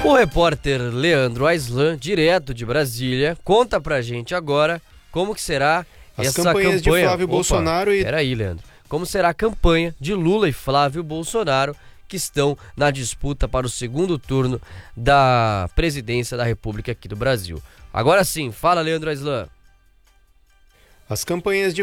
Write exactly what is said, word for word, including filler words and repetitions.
O repórter Leandro Aislan, direto de Brasília, conta pra gente agora como que será As essa campanhas campanha. de Flávio Opa, Bolsonaro e... Peraí, Leandro. Como será a campanha de Lula e Flávio Bolsonaro, que estão na disputa para o segundo turno da presidência da República aqui do Brasil. Agora sim, fala, Leandro Aislan. As campanhas de